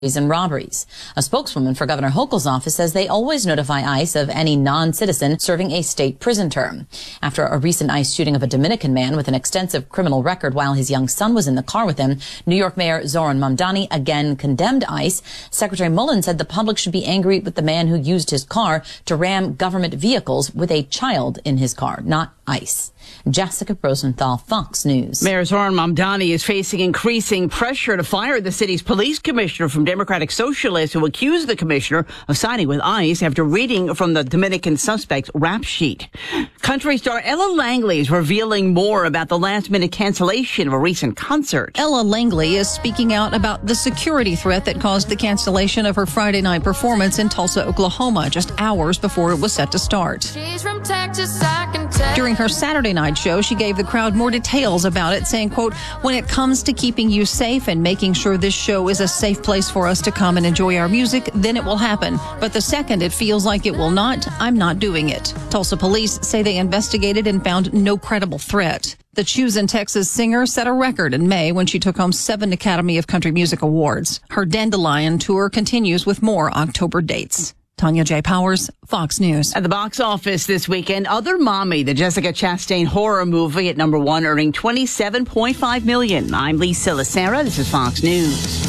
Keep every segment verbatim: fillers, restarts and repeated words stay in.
and robberies. A spokeswoman for Governor Hochul's office says they always notify ICE of any non-citizen serving a state prison term. After a recent ICE shooting of a Dominican man with an extensive criminal record while his young son was in the car with him, New York Mayor Zohran Mamdani again condemned ICE. Secretary Mullen said the public should be angry with the man who used his car to ram government vehicles with a child in his car, not ICE. Jessica Rosenthal, Fox News. Mayor Zohran Mamdani is facing increasing pressure to fire the city's police commissioner from Democratic Socialists, who accused the commissioner of siding with ICE after reading from the Dominican suspect's rap sheet. Country star Ella Langley is revealing more about the last-minute cancellation of a recent concert. Ella Langley is speaking out about the security threat that caused the cancellation of her Friday night performance in Tulsa, Oklahoma, just hours before it was set to start. She's from Texas, I can tell. During her Saturday night show, she gave the crowd more details about it, saying, quote, "When it comes to keeping you safe and making sure this show is a safe place for us to come and enjoy our music, then it will happen. But the second it feels like it will not, I'm not doing it." Tulsa police say they investigated and found no credible threat. The Choosing Texas singer set a record in May when she took home seven Academy of Country Music Awards. Her Dandelion tour continues with more October dates. Tanya J. Powers, Fox News. At the box office this weekend, Other Mommy, the Jessica Chastain horror movie, at number one, earning twenty-seven point five million dollars. I'm Lisa Lacera. This is Fox News.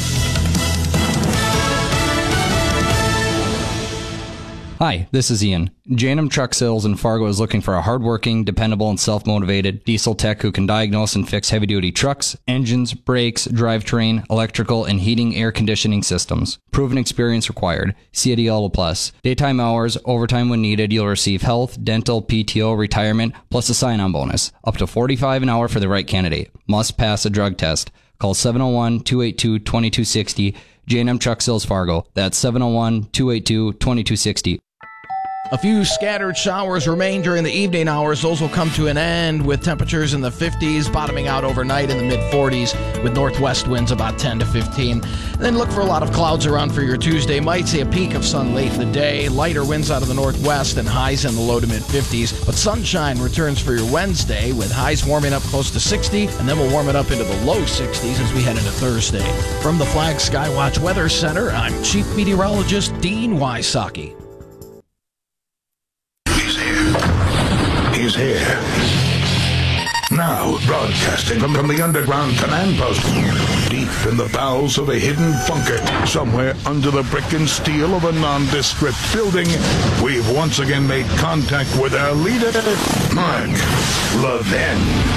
Hi, this is Ian. J and M Truck Sales in Fargo is looking for a hardworking, dependable, and self-motivated diesel tech who can diagnose and fix heavy-duty trucks, engines, brakes, drivetrain, electrical, and heating air conditioning systems. Proven experience required. See a D L Plus. Daytime hours, overtime when needed. You'll receive health, dental, P T O, retirement, plus a sign-on bonus. Up to forty-five dollars an hour for the right candidate. Must pass a drug test. Call seven oh one, two eight two, two two six oh. J and M Truck Sales Fargo. That's seven oh one, two eight two, two two six oh. A few scattered showers remain during the evening hours. Those will come to an end with temperatures in the fifties, bottoming out overnight in the mid-forties with northwest winds about ten to fifteen. And then look for a lot of clouds around for your Tuesday. Might see a peak of sun late in the day. Lighter winds out of the northwest and highs in the low to mid-fifties. But sunshine returns for your Wednesday with highs warming up close to sixty, and then we'll warm it up into the low sixties as we head into Thursday. From the Flag Skywatch Weather Center, I'm Chief Meteorologist Dean Wysocki. He's here. Now, broadcasting from, from the underground command post, deep in the bowels of a hidden bunker, somewhere under the brick and steel of a nondescript building, we've once again made contact with our leader, Mark Levin.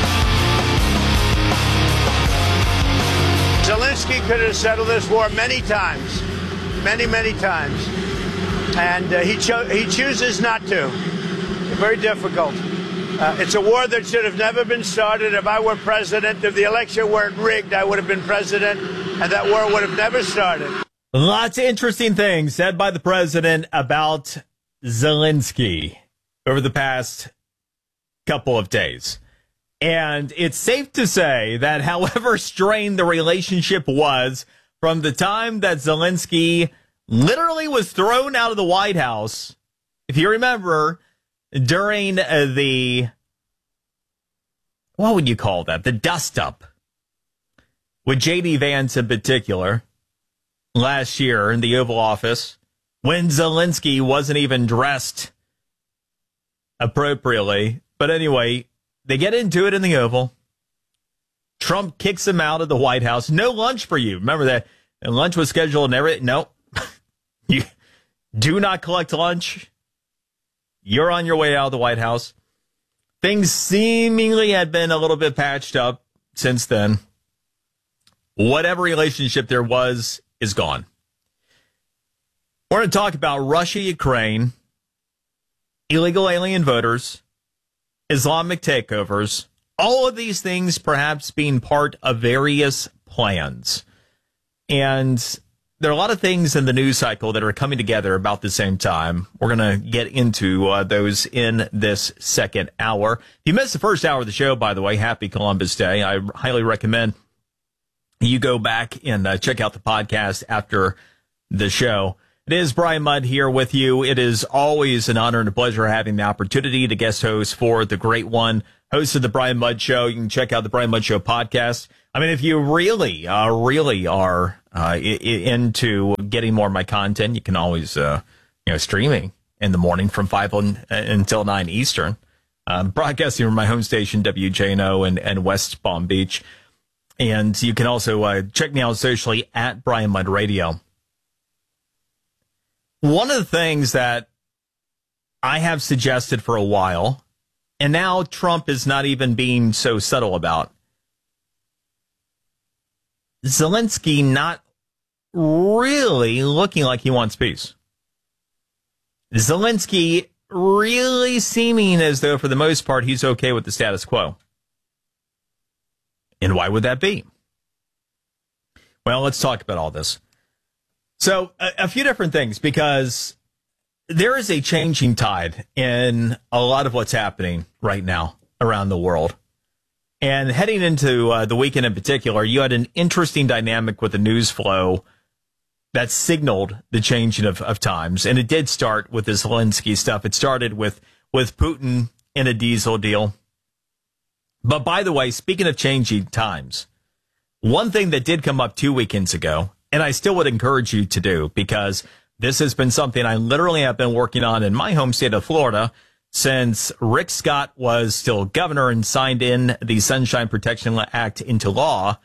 Zelensky could have settled this war many times, many, many times, and uh, he, cho- he chooses not to. Very difficult. Uh, it's a war that should have never been started. If I were president, if the election weren't rigged, I would have been president, and that war would have never started. Lots of interesting things said by the president about Zelensky over the past couple of days. And it's safe to say that however strained the relationship was from the time that Zelensky literally was thrown out of the White House, if you remember, during uh, the, what would you call that? The dust-up with J D Vance in particular last year in the Oval Office when Zelensky wasn't even dressed appropriately. But anyway, they get into it in the Oval. Trump kicks him out of the White House. No lunch for you. Remember that? And lunch was scheduled and everything. No. You do not collect lunch. You're on your way out of the White House. Things seemingly had been a little bit patched up since then. Whatever relationship there was is gone. We're going to talk about Russia, Ukraine, illegal alien voters, Islamic takeovers, all of these things perhaps being part of various plans. And there are a lot of things in the news cycle that are coming together about the same time. We're going to get into uh, those in this second hour. If you missed the first hour of the show, by the way, happy Columbus Day. I highly recommend you go back and uh, check out the podcast after the show. It is Brian Mudd here with you. It is always an honor and a pleasure having the opportunity to guest host for the great one, host of the Brian Mudd Show. You can check out the Brian Mudd Show podcast I mean, if you really, uh, really are uh, I- I- into getting more of my content, you can always, uh, you know, streaming in the morning from five on, uh, until nine Eastern. Um, broadcasting from my home station, W J N O, and, and West Palm Beach. And you can also uh, check me out socially at Brian Mudd Radio. One of the things that I have suggested for a while, and now Trump is not even being so subtle about, Zelensky not really looking like he wants peace. Zelensky really seeming as though, for the most part, he's okay with the status quo. And why would that be? Well, let's talk about all this. So, a, a few different things, because there is a changing tide in a lot of what's happening right now around the world. And heading into uh, the weekend in particular, you had an interesting dynamic with the news flow that signaled the changing of, of times. And it did start with this Zelensky stuff. It started with, with Putin in a diesel deal. But by the way, speaking of changing times, one thing that did come up two weekends ago, and I still would encourage you to do, because this has been something I literally have been working on in my home state of Florida since Rick Scott was still governor and signed in the Sunshine Protection Act into law.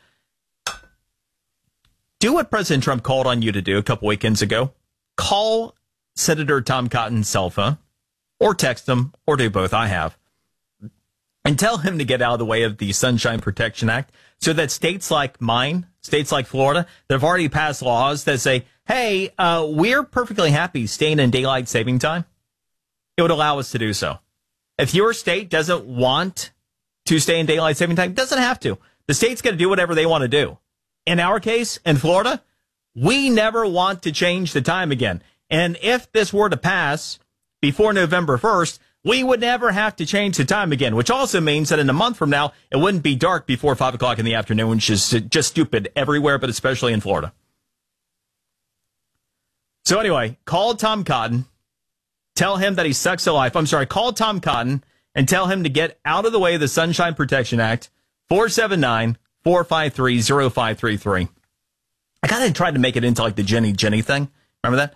Do what President Trump called on you to do a couple weekends ago. Call Senator Tom Cotton's cell phone, or text him, or do both. I have. And tell him to get out of the way of the Sunshine Protection Act, so that states like mine, states like Florida, that have already passed laws that say, hey, uh, we're perfectly happy staying in daylight saving time. It would allow us to do so. If your state doesn't want to stay in daylight saving time, it doesn't have to. The state's going to do whatever they want to do. In our case, in Florida, we never want to change the time again. And if this were to pass before November first, we would never have to change the time again, which also means that in a month from now, it wouldn't be dark before five o'clock in the afternoon, which is just stupid everywhere, but especially in Florida. So anyway, call Tom Cotton. Tell him that he sucks at life. I'm sorry, call Tom Cotton and tell him to get out of the way of the Sunshine Protection Act, four seven nine, four five three, zero five three three. I kind of tried to make it into like the Jenny Jenny thing. Remember that?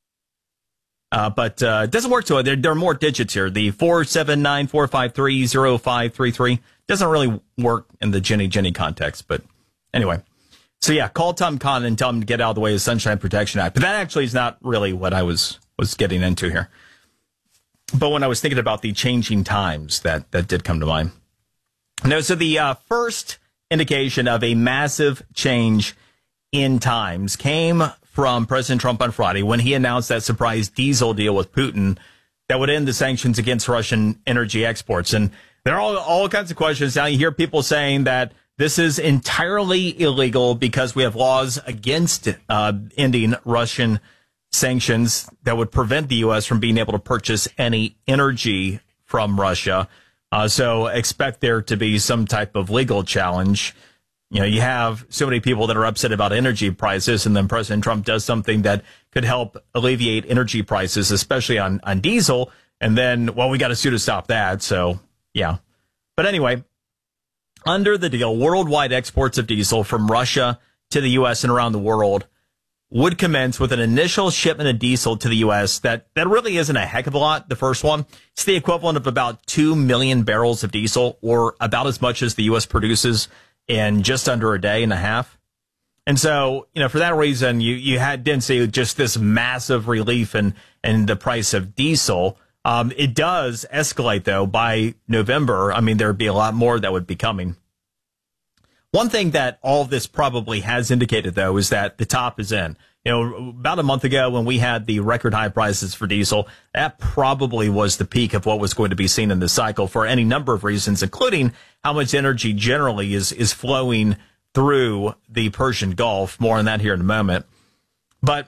Uh, but uh, it doesn't work so well. There, there are more digits here. The four seven nine, four five three, zero five three three doesn't really work in the Jenny Jenny context. But anyway, so yeah, call Tom Cotton and tell him to get out of the way of the Sunshine Protection Act. But that actually is not really what I was was getting into here. But when I was thinking about the changing times, that, that did come to mind. No, so the uh, first indication of a massive change in times came from President Trump on Friday when he announced that surprise diesel deal with Putin that would end the sanctions against Russian energy exports. And there are all, all kinds of questions. Now you hear people saying that this is entirely illegal because we have laws against uh, ending Russian sanctions that would prevent the U S from being able to purchase any energy from Russia. Uh, so expect there to be some type of legal challenge. You know, you have so many people that are upset about energy prices, and then President Trump does something that could help alleviate energy prices, especially on, on diesel. And then, well, we got to sue to stop that. So, yeah. But anyway, under the deal, worldwide exports of diesel from Russia to the U S and around the world would commence with an initial shipment of diesel to the U S that, that really isn't a heck of a lot, the first one. It's the equivalent of about two million barrels of diesel, or about as much as the U S produces in just under a day and a half. And so, you know, for that reason, you, you had, didn't see just this massive relief in, in the price of diesel. Um, it does escalate, though, by November. I mean, there'd be a lot more that would be coming. One thing that all of this probably has indicated, though, is that the top is in. You know, about a month ago when we had the record high prices for diesel, that probably was the peak of what was going to be seen in the cycle for any number of reasons, including how much energy generally is, is flowing through the Persian Gulf. More on that here in a moment. But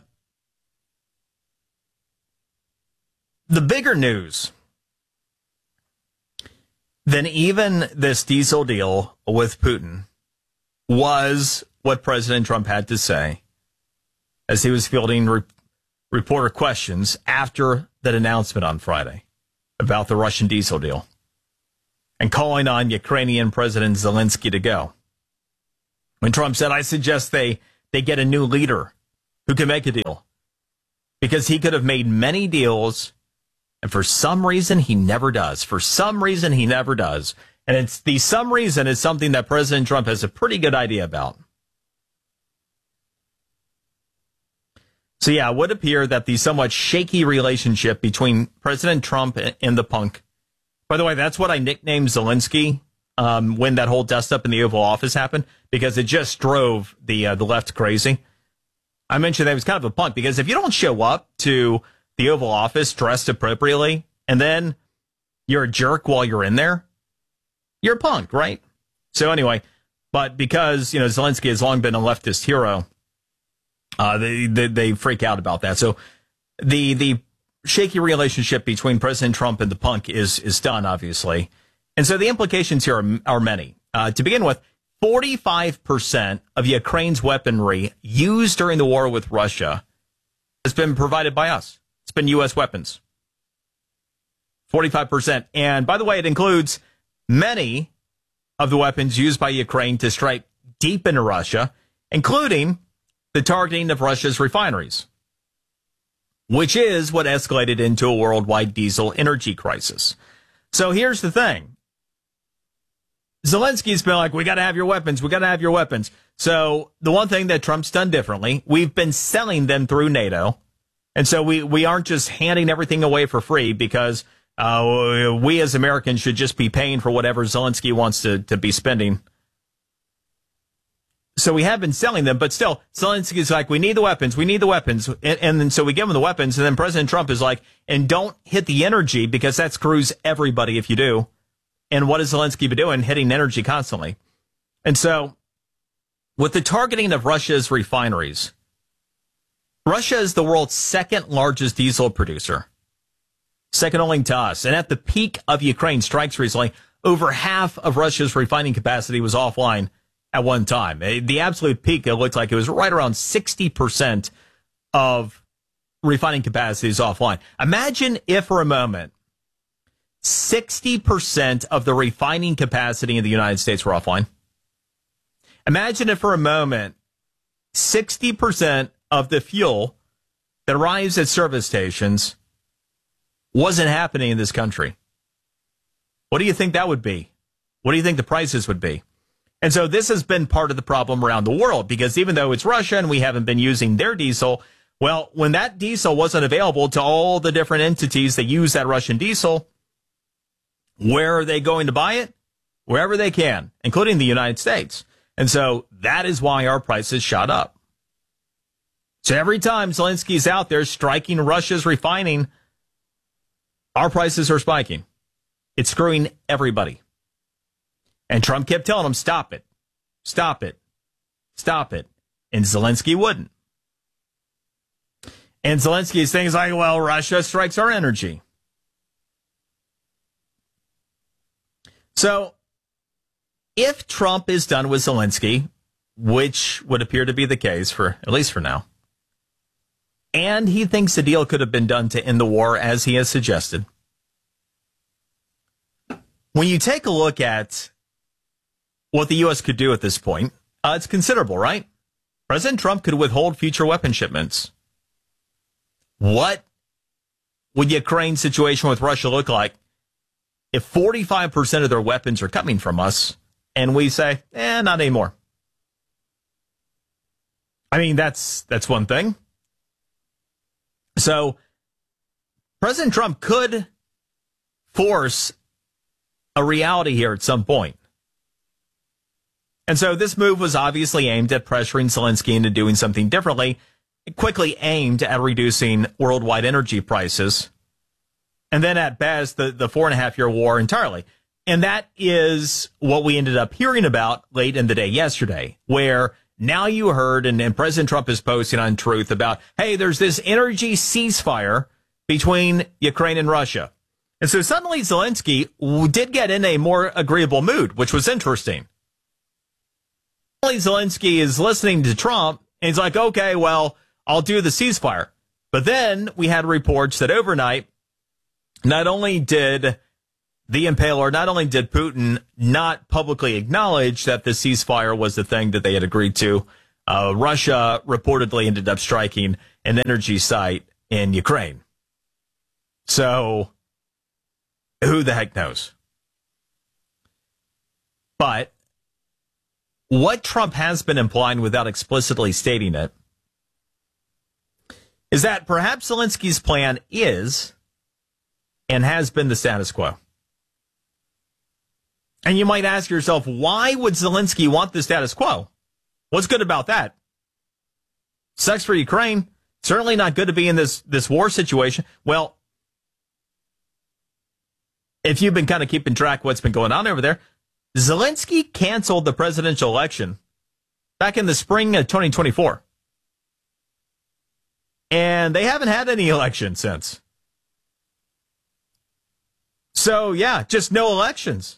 the bigger news than even this diesel deal with Putin was what President Trump had to say as he was fielding re- reporter questions after that announcement on Friday about the Russian diesel deal and calling on Ukrainian President Zelensky to go. When Trump said, I suggest they, they get a new leader who can make a deal. Because he could have made many deals, and for some reason, he never does. For some reason, he never does. And it's the some reason is something that President Trump has a pretty good idea about. So, yeah, it would appear that the somewhat shaky relationship between President Trump and the punk. By the way, that's what I nicknamed Zelensky um, when that whole dust-up in the Oval Office happened, because it just drove the uh, the left crazy. I mentioned that he was kind of a punk, because if you don't show up to the Oval Office dressed appropriately, and then you're a jerk while you're in there, you're a punk, right? So anyway, but because, you know, Zelensky has long been a leftist hero, uh, they, they they freak out about that. So the the shaky relationship between President Trump and the punk is is done, obviously. And so the implications here are, are many. Uh, to begin with, forty-five percent of Ukraine's weaponry used during the war with Russia has been provided by us. It's been U S weapons. forty-five percent. And by the way, it includes many of the weapons used by Ukraine to strike deep into Russia, including the targeting of Russia's refineries, which is what escalated into a worldwide diesel energy crisis. So here's the thing. Zelensky's been like, we got to have your weapons. We got to have your weapons. So the one thing that Trump's done differently, we've been selling them through NATO. And so we, we aren't just handing everything away for free, because uh, we as Americans should just be paying for whatever Zelensky wants to, to be spending. So we have been selling them, but still, Zelensky's like, we need the weapons, we need the weapons. And, and then so we give him the weapons, and then President Trump is like, and don't hit the energy, because that screws everybody if you do. And what has Zelensky been doing? Hitting energy constantly. And so with the targeting of Russia's refineries, Russia is the world's second largest diesel producer, second only to us. And at the peak of Ukraine strikes recently, over half of Russia's refining capacity was offline at one time. The absolute peak, it looked like it was right around sixty percent of refining capacity is offline. Imagine if for a moment, sixty percent of the refining capacity in the United States were offline. Imagine if for a moment, sixty percent of the fuel that arrives at service stations wasn't happening in this country. What do you think that would be? What do you think the prices would be? And so this has been part of the problem around the world, because even though it's Russia and we haven't been using their diesel, well, when that diesel wasn't available to all the different entities that use that Russian diesel, where are they going to buy it? Wherever they can, including the United States. And so that is why our prices shot up. So every time Zelensky's out there striking Russia's refining, our prices are spiking. It's screwing everybody. And Trump kept telling him, stop it, stop it, stop it. And Zelensky wouldn't. And Zelensky's things like, well, Russia strikes our energy. So if Trump is done with Zelensky, which would appear to be the case for at least for now, and he thinks the deal could have been done to end the war as he has suggested, when you take a look at what the U S could do at this point, uh, it's considerable, right? President Trump could withhold future weapon shipments. What would Ukraine's situation with Russia look like if forty-five percent of their weapons are coming from us and we say, eh, not anymore? I mean, that's that's one thing. So President Trump could force a reality here at some point. And so this move was obviously aimed at pressuring Zelensky into doing something differently, quickly aimed at reducing worldwide energy prices, and then at best, the, the four and a half year war entirely. And that is what we ended up hearing about late in the day yesterday, where now you heard, and, and President Trump is posting on Truth about, hey, there's this energy ceasefire between Ukraine and Russia. And so suddenly Zelensky did get in a more agreeable mood, which was interesting. Zelensky is listening to Trump, and he's like, okay, well, I'll do the ceasefire. But then we had reports that overnight, not only did the Impaler, not only did Putin not publicly acknowledge that the ceasefire was the thing that they had agreed to, uh, Russia reportedly ended up striking an energy site in Ukraine. So, who the heck knows? But what Trump has been implying without explicitly stating it is that perhaps Zelensky's plan is and has been the status quo. And you might ask yourself, why would Zelensky want the status quo? What's good about that? Sucks for Ukraine. Certainly not good to be in this, this war situation. Well, if you've been kind of keeping track of what's been going on over there, Zelensky canceled the presidential election back in the spring of twenty twenty-four. And they haven't had any election since. So, yeah, just no elections.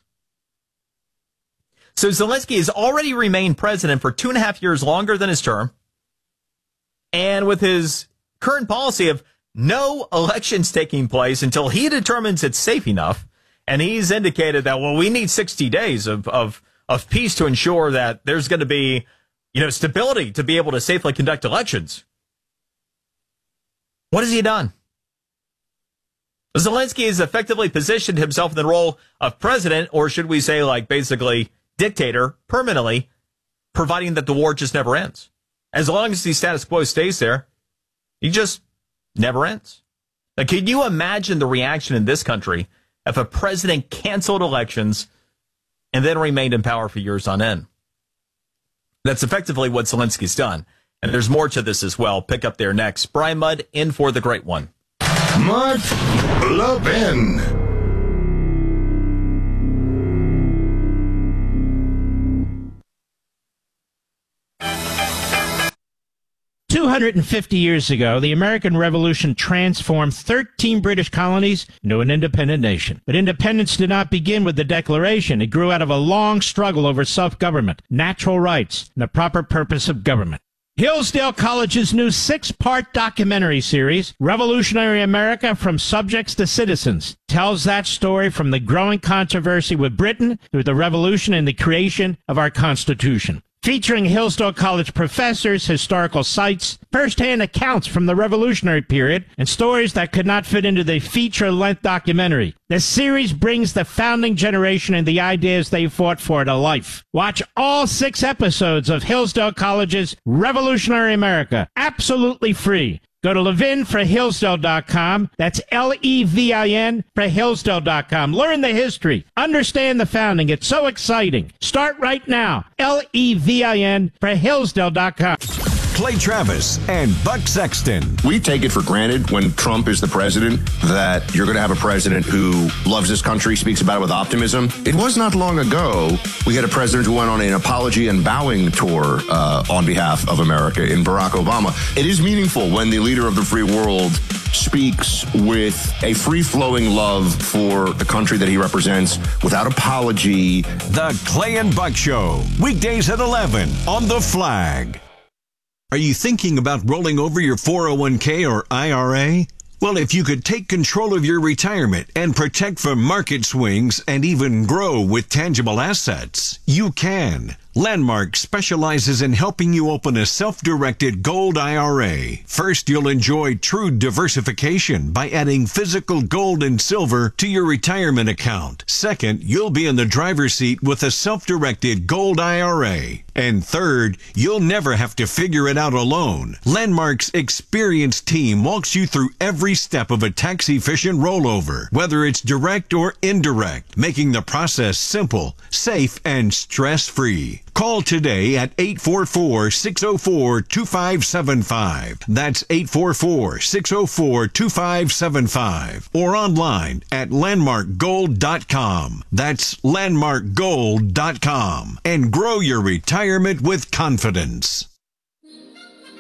So Zelensky has already remained president for two and a half years longer than his term. And with his current policy of no elections taking place until he determines it's safe enough, and he's indicated that, well, we need sixty days of, of, of peace to ensure that there's going to be, you know, stability to be able to safely conduct elections. What has he done? Zelensky has effectively positioned himself in the role of president, or should we say, like, basically dictator, permanently, providing that the war just never ends. As long as the status quo stays there, he just never ends. Now, can you imagine the reaction in this country if a president canceled elections and then remained in power for years on end? That's effectively what Zelensky's done. And there's more to this as well. Pick up there next. Brian Mudd in for the great one. Mark Levin. two hundred fifty years ago, the American Revolution transformed thirteen British colonies into an independent nation. But independence did not begin with the Declaration. It grew out of a long struggle over self-government, natural rights, and the proper purpose of government. Hillsdale College's new six-part documentary series, Revolutionary America from Subjects to Citizens, tells that story from the growing controversy with Britain through the Revolution and the creation of our Constitution. Featuring Hillsdale College professors, historical sites, first-hand accounts from the Revolutionary period, and stories that could not fit into the feature-length documentary. The series brings the founding generation and the ideas they fought for to life. Watch all six episodes of Hillsdale College's Revolutionary America, absolutely free. Go to levin for hillsdale dot com. That's L E V I N for hillsdale dot com. Learn the history. Understand the founding. It's so exciting. Start right now. L E V I N for hillsdale dot com. Clay Travis and Buck Sexton. We take it for granted when Trump is the president that you're going to have a president who loves this country, speaks about it with optimism. It was not long ago we had a president who went on an apology and bowing tour uh, on behalf of America in Barack Obama. It is meaningful when the leader of the free world speaks with a free-flowing love for the country that he represents without apology. The Clay and Buck Show, weekdays at eleven on The Flag. Are you thinking about rolling over your four oh one k or I R A? Well, if you could take control of your retirement and protect from market swings and even grow with tangible assets, you can. Landmark specializes in helping you open a self-directed gold I R A. First, you'll enjoy true diversification by adding physical gold and silver to your retirement account. Second, you'll be in the driver's seat with a self-directed gold I R A. And third, you'll never have to figure it out alone. Landmark's experienced team walks you through every step of a tax-efficient rollover, whether it's direct or indirect, making the process simple, safe, and stress-free. Call today at eight four four, six oh four, two five seven five. That's eight four four, six oh four, two five seven five. Or online at landmark gold dot com. That's landmark gold dot com. And grow your retirement with confidence.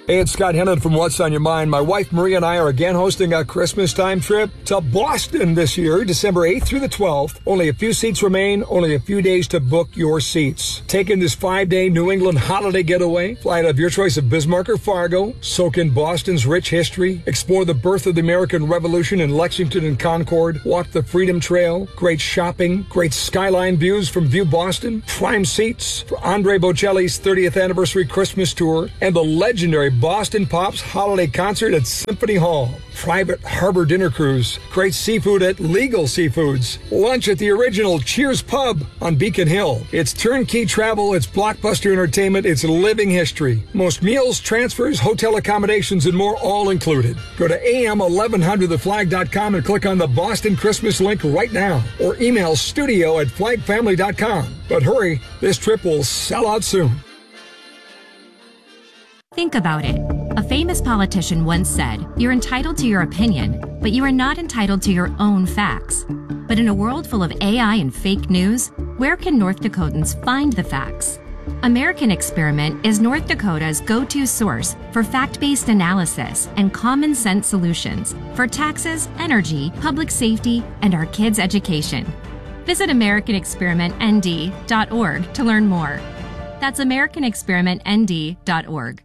Hey, it's Scott Hennon from What's on Your Mind. My wife Maria and I are again hosting a Christmas time trip to Boston this year, December eighth through the twelfth. Only a few seats remain, only a few days to book your seats. Taking this five-day New England holiday getaway, fly out of your choice of Bismarck or Fargo, soak in Boston's rich history, explore the birth of the American Revolution in Lexington and Concord, walk the Freedom Trail, great shopping, great skyline views from View Boston, prime seats for Andre Bocelli's thirtieth anniversary Christmas tour, and the legendary Boston Pops holiday concert at Symphony Hall. Private harbor dinner cruise. Great seafood at Legal Seafoods. Lunch at the original Cheers Pub on Beacon Hill. It's turnkey travel, it's blockbuster entertainment, it's living history. Most meals, transfers, hotel accommodations, and more all included. Go to A M eleven hundred the flag dot com and click on the Boston Christmas link right now. Or email studio at flag family dot com. But hurry, this trip will sell out soon. Think about it. A famous politician once said, "You're entitled to your opinion, but you are not entitled to your own facts." But in a world full of A I and fake news, where can North Dakotans find the facts? American Experiment is North Dakota's go-to source for fact-based analysis and common sense solutions for taxes, energy, public safety, and our kids' education. Visit American Experiment N D dot org to learn more. That's American Experiment N D dot org.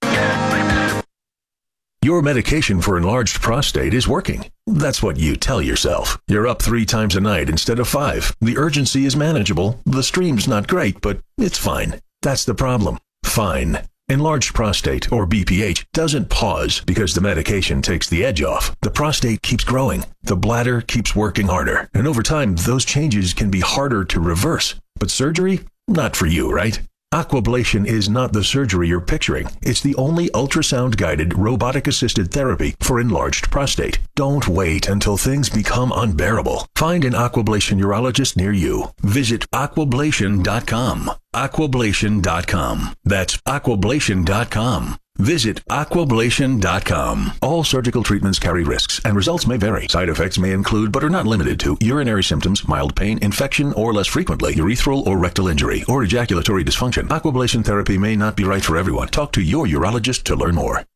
Your medication for enlarged prostate is working. That's what you tell yourself. You're up three times a night instead of five. The urgency is manageable. The stream's not great, but it's fine. That's the problem. Fine. Enlarged prostate, or B P H, doesn't pause because the medication takes the edge off. The prostate keeps growing. The bladder keeps working harder. And over time, those changes can be harder to reverse. But surgery? Not for you, right? Aquablation is not the surgery you're picturing. It's the only ultrasound-guided, robotic-assisted therapy for enlarged prostate. Don't wait until things become unbearable. Find an Aquablation urologist near you. Visit aquablation dot com. aquablation dot com. That's aquablation dot com. Visit aquablation dot com. All surgical treatments carry risks, and results may vary. Side effects may include, but are not limited to, urinary symptoms, mild pain, infection, or less frequently, urethral or rectal injury, or ejaculatory dysfunction. Aquablation therapy may not be right for everyone. Talk to your urologist to learn more.